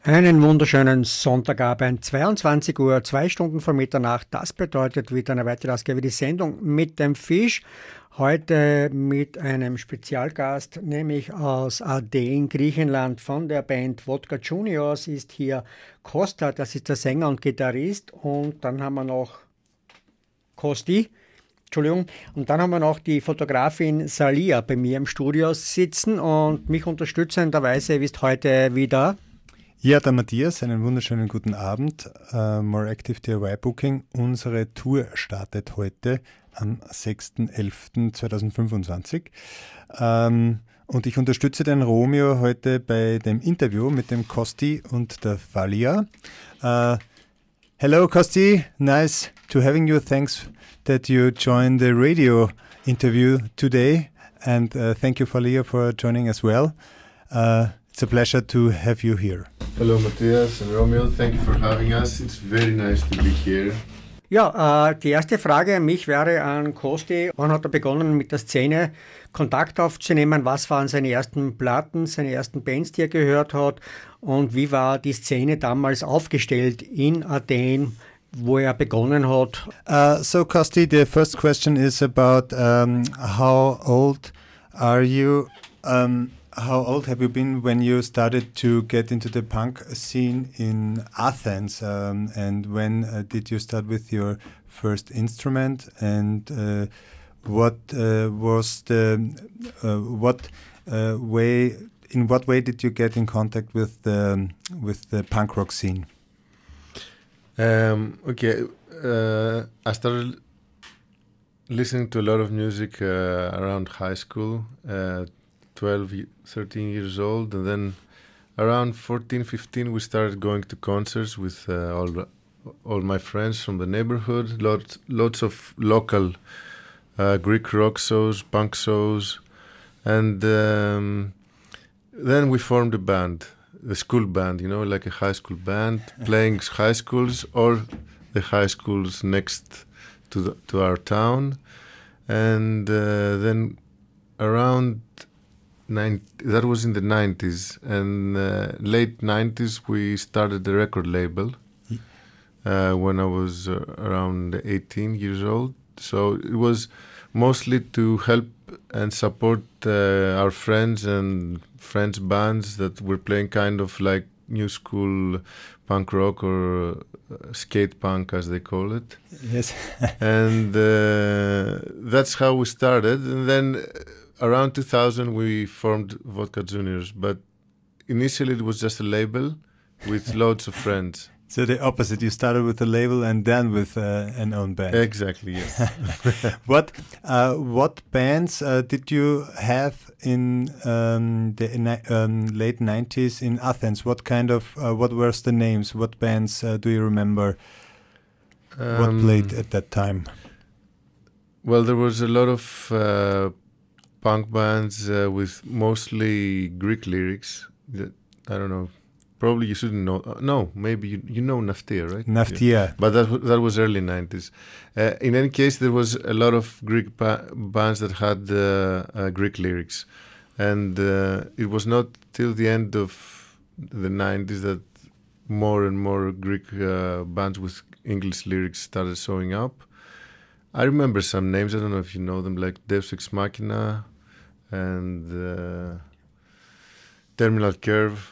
Einen wunderschönen Sonntagabend, 22 Uhr, 2 Stunden vor Mitternacht. Das bedeutet wieder eine weitere Ausgabe, die Sendung mit dem Fisch. Heute mit einem Spezialgast, nämlich aus Athen, Griechenland, von der Band Vodka Juniors ist hier Costa, das ist der Sänger und Gitarrist. Und dann haben wir noch Kosti, Entschuldigung. Und dann haben wir noch die Fotografin Salia bei mir im Studio sitzen und mich unterstützenderweise ist heute wieder... Ja, der Matthias, einen wunderschönen guten Abend. More Active DIY Booking. Unsere Tour startet heute am 6.11.2025. Und ich unterstütze den Romeo heute bei dem Interview mit dem Kosti und der Valia. Hello, Kosti. Nice to having you. Thanks that you joined the radio interview today. And thank you, Valia, for joining as well. It's a pleasure to have you here. Hello, Matthias and Romeo. Thank you for having us. It's very nice to be here. Ja, die erste Frage an mich wäre an Kosti. Wann hat er begonnen, mit der Szene Kontakt aufzunehmen? Was waren seine ersten Platten, seine ersten Bands, die er gehört hat? Und wie war die Szene damals aufgestellt in Athen, wo er begonnen hat? So, Kosti, the first question is about how old are you? How old have you been when you started to get into the punk scene in Athens? And when did you start with your first instrument? And what was the way? In what way did you get in contact with the punk rock scene? I started listening to a lot of music around high school. 12, 13 years old, and then around 14, 15 we started going to concerts with all my friends from the neighborhood, lots of local Greek rock shows, punk shows, and then we formed a band, the school band, like a high school band, playing high schools or the high schools next to our town, and then around that was in the 90s, and late 90s we started the record label when I was around 18 years old. So it was mostly to help and support our friends and friends' bands that were playing kind of like new school punk rock or skate punk, as they call it. Yes. And that's how we started, and then around 2000 we formed Vodka Juniors, but initially it was just a label with loads of friends. So the opposite, you started with a label and then with an own band. Exactly, yes. What bands did you have in the late 90s in Athens? What were the names? What bands do you remember? What played at that time? Well, there was a lot of punk bands with mostly Greek lyrics. I don't know. Probably you shouldn't know. No, maybe you know Naftia, right? Naftia. Yeah. But that was early 90s. In any case, there was a lot of Greek bands that had Greek lyrics. And it was not till the end of the 90s that more and more Greek bands with English lyrics started showing up. I remember some names. I don't know if you know them, like Deus Ex Machina and Terminal Curve,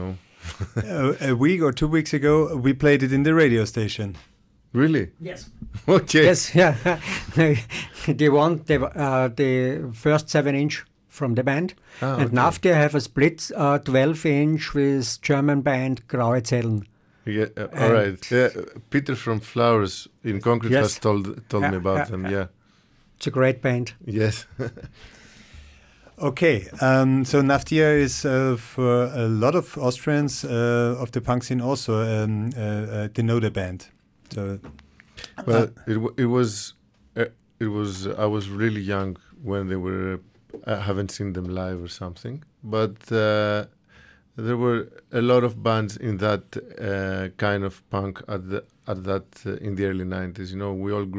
A week or 2 weeks ago, we played it in the radio station. Really? Yes. Okay. Yes, yeah. They won the first 7-inch from the band. And okay. Naftia have a split 12-inch with German band Graue Zellen. Yeah, all right. Yeah, Peter from Flowers in Concrete has told me about them. Yeah, it's a great band. Yes. Okay, so Naftia is for a lot of Austrians of the punk scene also they know the band. So, well, it was I was really young when they were. I haven't seen them live or something, but there were a lot of bands in that kind of punk in the early 90s. We all grew